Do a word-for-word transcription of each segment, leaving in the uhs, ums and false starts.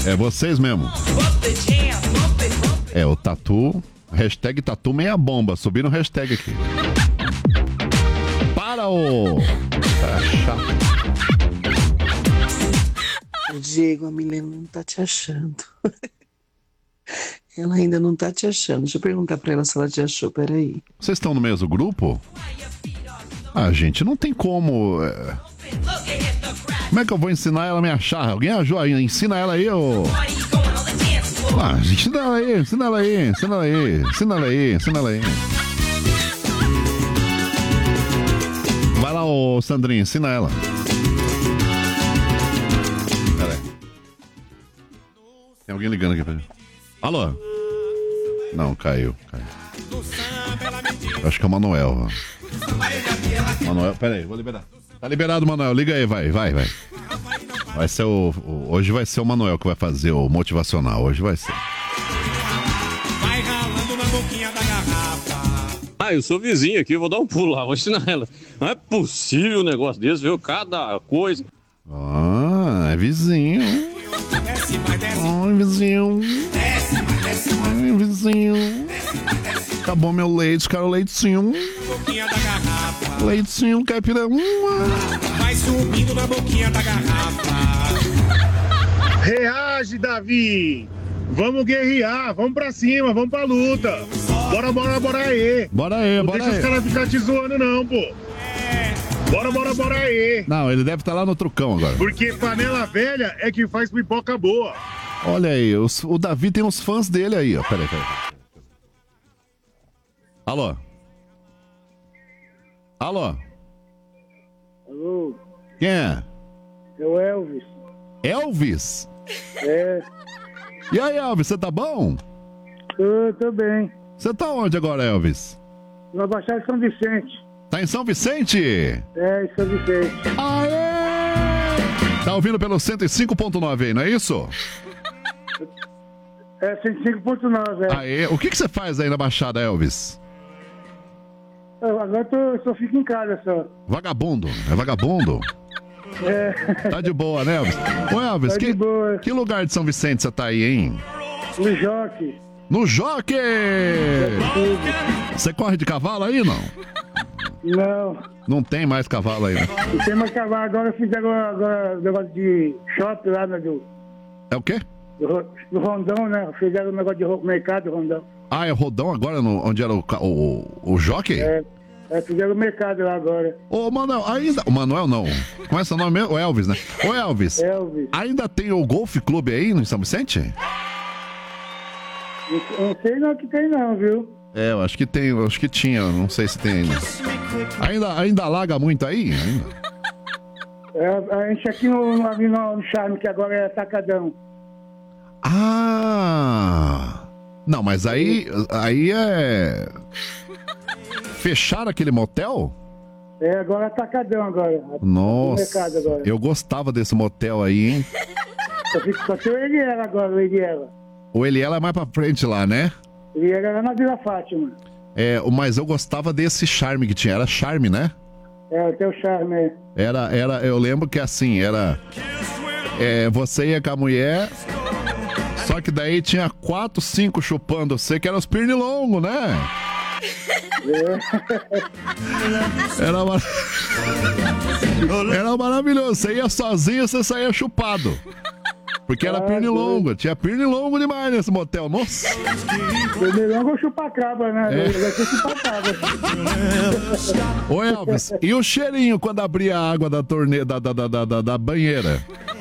É vocês mesmo. É, o Tatu, hashtag Tatu meia bomba, subiram o hashtag aqui. Para o... Tá chato. Diego, a Milena não tá te achando. Ela ainda não tá te achando. Deixa eu perguntar pra ela se ela te achou, peraí. Vocês estão no mesmo grupo? Ah, gente, não tem como... É... Como é que eu vou ensinar ela a me achar? Alguém ajuda, ensina ela aí, ô... Ah, gente, ensina ela aí, ensina ela aí, ensina ela aí, ensina ela aí, ensina ela aí. Vai lá, ô Sandrinha, ensina ela. Pera aí. Tem alguém ligando aqui pra gente. Alô? Não, caiu, caiu. Acho que é o Manuel. Manuel, pera aí, vou liberar. Tá liberado, Manuel, liga aí, vai, vai, vai. Vai ser o, o... Hoje vai ser o Manuel que vai fazer o motivacional, hoje vai ser. Vai ralando na boquinha da garrafa. Ah, eu sou vizinho aqui, eu vou dar um pulo lá, vou ensinar ela. Não é possível um negócio desse, viu? Cada coisa. Ah, é vizinho. Desce, vai, desce. Ai, vizinho. Desce, vai, desce. Ai, vizinho. Acabou meu leite, quero leitinho. Boquinha da garrafa. Leitinho, caipira. Vai subindo na boquinha da garrafa. Reage, Davi! Vamos guerrear, vamos pra cima, vamos pra luta. Bora, bora, bora aí. Bora aí, não bora deixa aí. os caras ficar te zoando não, pô. Bora, bora, bora aí. Não, ele deve estar lá no trucão agora. Porque panela velha é que faz pipoca boa. Olha aí, os, o Davi tem uns fãs dele aí, ó. Peraí, peraí. Alô? Alô? Alô? Quem é? É o Elvis. Elvis? É. E aí, Elvis, você tá bom? Eu tô bem. Você tá onde agora, Elvis? Na Baixada de São Vicente. Tá em São Vicente? É, em São Vicente. Aê! Tá ouvindo pelo cento e cinco ponto nove aí, não é isso? É, cento e cinco ponto nove, é. Aê, o que que você faz aí na Baixada, Elvis? Eu, agora tô, eu só fico em casa só. Vagabundo, é vagabundo? É. Tá de boa, né, Elvis? Ô, Elvis, Tá que, de boa. que lugar de São Vicente você tá aí, hein? No Jockey. No Jockey! Você corre de cavalo aí, não? Não. Não tem mais cavalo aí, né? Não tem mais cavalo. Agora fizeram agora negócio de shopping lá, né, do, É o quê? do, do Rondão, né? Fizeram um negócio de ro- mercado Rondão. Ah, é Rodão agora, no, onde era o, ca- o, o Jockey? É, é, fizeram o mercado lá agora. Ô, Manuel, ainda... O Manuel não. Como é seu nome mesmo? O Elvis, né? Ô, Elvis. Elvis. Ainda tem o Golf Clube aí no São Vicente? Não, não sei não que tem não, viu? É, eu acho que tem, eu acho que tinha, não sei se tem ainda. Ainda, ainda alaga muito aí? Ainda? É, a gente aqui no, no, ali no, no Charme, que agora é Atacadão. Ah! Não, mas aí, aí é... Fecharam aquele motel? É, agora é Atacadão agora. Nossa, Mercado agora. eu gostava desse motel aí, hein? Só, fica, só tem o Eliela agora, o Eliela. O Eliela é mais pra frente lá, né? Eliela era na Vila Fátima. É, mas eu gostava desse Charme que tinha, era Charme, né? É, tem o Charme. é. Era, era, eu lembro que assim, era... É, você ia com a mulher... Só que daí tinha quatro, cinco chupando você, que eram os pernilongos, né? Era, mar... era maravilhoso. Você ia sozinho, você saía chupado. Porque era Ah, pernilongo. Tinha pernilongo demais nesse motel. Nossa. Pernilongo ou chupacabra, né? É. Vai ser chupacabra. Ô Elvis, e o cheirinho quando abria a água da torneira, da, da, da, da, da banheira?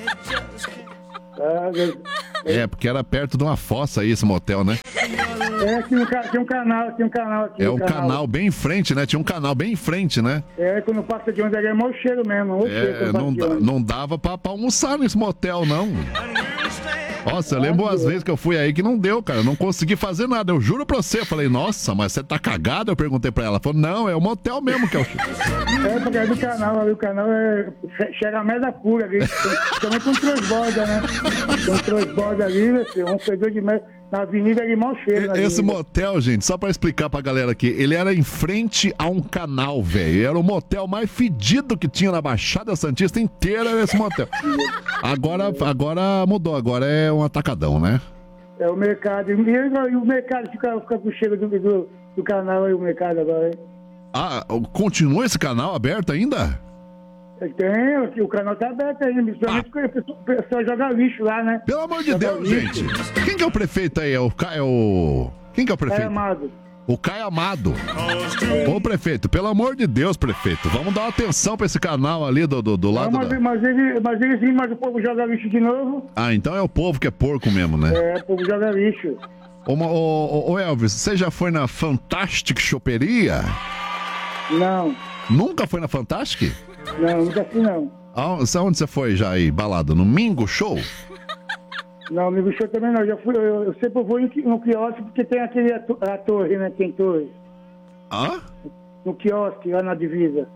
Ah, É, porque era perto de uma fossa aí esse motel, né? é, tinha um, ca- tinha um canal, tinha um canal aqui. É um canal bem em frente, né? Tinha um canal bem em frente, né? É, quando passa de onde é mau cheiro mesmo. mau cheiro É, quando não, passa de da- ônibus. não dava pra, pra almoçar nesse motel, não. Nossa, eu lembro as vezes que eu fui aí que não deu, cara. Eu não consegui fazer nada. Eu juro pra você. Eu falei, nossa, mas você tá cagado? Eu perguntei pra ela. Ela falou, não, é o motel mesmo que é o... É, porque é do canal, ali o canal é. che- Chega a merda pura ali. Tem- Também com transborda, né? Tem um transborda ali, né, filho? Um fedor de merda. na Avenida Limão Cheiro. na Esse avenida. motel, gente, só pra explicar pra galera aqui, ele era em frente a um canal, velho. Era o motel mais fedido que tinha na Baixada Santista inteira, era esse motel. Agora, agora mudou, agora é um atacadão, né? É o mercado. E o mercado fica, fica com o cheiro do, do, do canal aí, o mercado agora, hein? Ah, continua esse canal aberto ainda? Tem, o canal tá aberto aí, principalmente porque o pessoal- o pessoal joga lixo lá, né? Pelo amor de Joga Deus, lixo. gente. Quem que é o prefeito aí? É o Caio... É o... Quem que é o Caio prefeito? Amado. O Caio Amado. Ô, prefeito, pelo amor de Deus, prefeito, vamos dar uma atenção pra esse canal ali do, do, do Não, lado mas, da... mas, ele, mas ele sim, mas o povo joga lixo de novo. Ah, então é o povo que é porco mesmo, né? É, o povo joga lixo. Ô, ô, ô, ô, Elvis, você já foi na Fantastic Choperia? Não, Nunca foi na Fantastic? não, nunca fui não. Aonde onde você foi já aí, balada? No Mingo Show? Não, amigo show também não. Já fui, eu, eu sempre vou em qui- no quiosque porque tem aquele a, to- a torre, né? Tem torre. Hã? No quiosque, lá na divisa.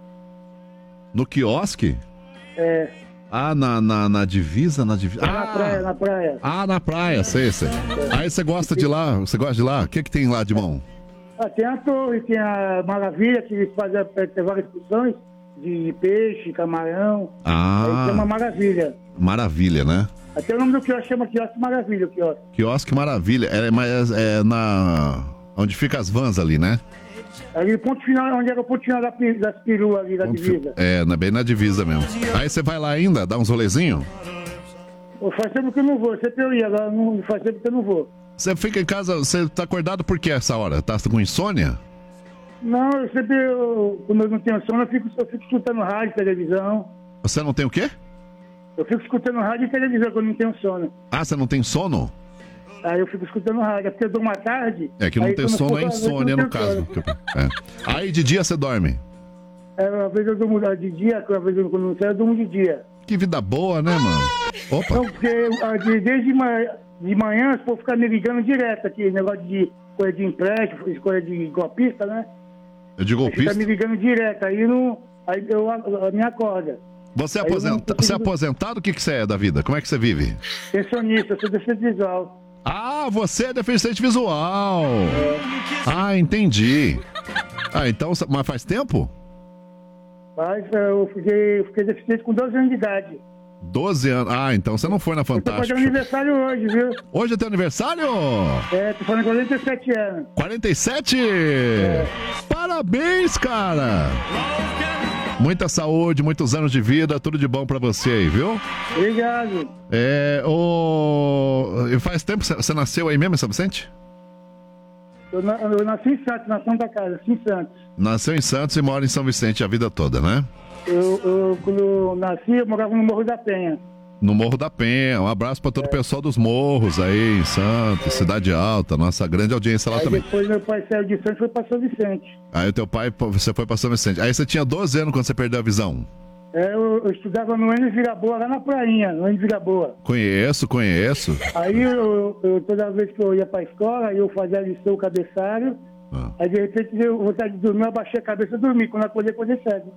No quiosque? É, Ah, na, na, na divisa? Na divisa. lá na praia, na praia. Ah, na praia, sei, sei. Aí você gosta de lá? Você gosta de lá? O que que tem lá de bom? Ah, tem a torre, tem a Maravilha, que eles fazem eh, tem várias porções de peixe, camarão. Aí tem uma Ah, maravilha. maravilha, né? Até o nome do quiosque chama quiosque Maravilha, o quiosque. Quiosque Maravilha. É, mas é na... Onde fica as vans ali, né? Ali, ponto final, onde era o ponto final da, pi- das peruas ali, da Onde fi- divisa. É, na- bem na divisa mesmo. Aí você vai lá ainda, dá uns rolezinhos? Pô, faz tempo que eu não vou, sempre eu ia, agora não, faz tempo que eu não vou. Você fica em casa, você tá acordado por que essa hora? Tá com insônia? Não, eu sempre, eu, quando eu não tenho sono, eu fico, eu fico escutando rádio, televisão. Você não tem o quê? Eu fico escutando rádio e televisão quando não tenho sono. Ah, você não tem sono? Aí eu fico escutando rádio, é porque eu dou uma tarde. É que não aí ter quando sono for é pra noite, insônia eu no não tenho caso. sono. É. Aí de dia você dorme. É, uma vez eu durmo de dia, uma vez eu, quando não sei, eu durmo de dia. Que vida boa, né, mano? Opa, Não, porque ah, de- desde manhã, de manhã, os povo ficam me ligando direto aqui, negócio de coisa de empréstimo, coisa de golpista, né? eu digo Fica me golpista. ligando direto, aí, não, aí eu, eu, me acorda. Você é, Aí eu não aposenta... consigo- você é aposentado? O que, que você é da vida? Como é que você vive? Pensionista, eu sou deficiente visual. Ah, você é deficiente visual. Ah, entendi. Ah, então, mas faz tempo? Mas eh, eu fiquei, eu fiquei deficiente com doze anos de idade. doze anos. Ah, então você não foi na Eu tô fazendo Fantástica. aniversário hoje, viu? Hoje é teu aniversário? É, tô fazendo quarenta e sete anos. quarenta e sete? Parabéns, cara! Muita saúde, muitos anos de vida, tudo de bom pra você aí, viu? Obrigado. É, o... e faz tempo que você nasceu aí mesmo em São Vicente? Eu, na- eu nasci em Santos, na Santa Casa, nasci em Santos. Nasceu em Santos e mora em São Vicente a vida toda, né? Eu, eu, quando eu nasci, eu morava no Morro da Penha. No Morro da Penha. Um abraço pra todo o pessoal dos morros aí em Santos, Cidade Alta, nossa grande audiência lá Aí também. depois meu pai saiu de Santos e foi pra São Vicente. Aí o teu pai, pô, você foi pra São Vicente. Aí você tinha doze anos quando você perdeu a visão. É, eu, eu estudava no Enes Viraboa, lá na prainha, no Enes Viraboa. Conheço, conheço. Aí eu, eu- toda vez que eu ia pra escola, eu fazia a lição, o cabeçalho. Ah. Aí de repente eu vontade de dormir, eu abaixei a cabeça e dormi. Quando eu acordei, acordei cego.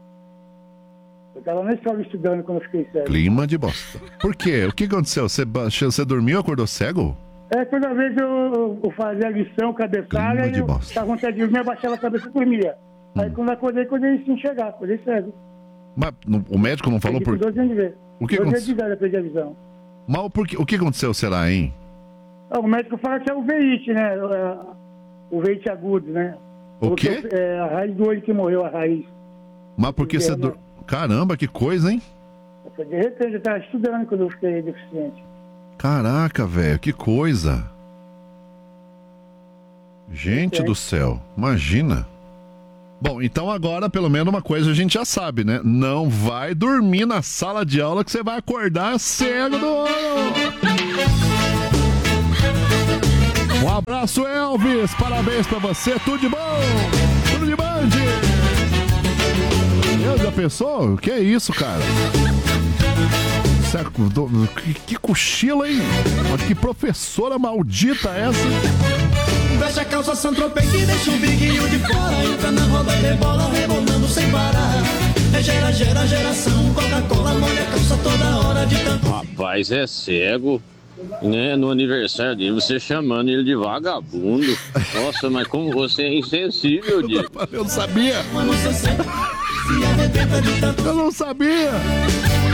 Eu tava na escola estudando quando eu fiquei cego. Clima de bosta. Por quê? O que aconteceu? Você, baixou- você dormiu e acordou cego? É, toda vez eu, eu fazia a lição, cabeçalho, Clima aí de eu bosta. tava vontade de dormir, eu abaixava a cabeça e dormia. Hum. Aí quando eu acordei, acordei sem enxergar, acordei cego. Mas não- o médico não falou Perdi por com doze anos de ver. O que doze anos aconteceu? de idade eu perdi a visão. Mas por quê? O que aconteceu, será, hein? Ah, o médico fala que é o veite, né? É, o veite agudo, né? O Porque quê? É a raiz do olho que morreu, a raiz. Mas porque você... dur- Caramba, que coisa, hein? De repente, eu tava estudando quando eu fiquei deficiente. Caraca, velho, que coisa. Gente É. do céu, imagina. Bom, então agora pelo menos uma coisa a gente já sabe, né? Não vai dormir na sala de aula que você vai acordar cego do olho. Um abraço, Elvis. Parabéns pra você. Tudo de bom. Tudo de band. Meu, já pensou? O que é isso, cara? Certo, do- que, que cochilo, hein? Mas que professora maldita é essa? Veste a calça Saint-Tropez que deixa o biguinho de fora. Entra na roda e rebola, rebolando sem parar. É gera, gera, geração. Coca-Cola molha a calça toda hora de tanto. Rapaz, é cego. Né, no aniversário dele, você chamando ele de vagabundo. Nossa, mas como você é insensível, Diego. Eu não sabia. Eu não sabia.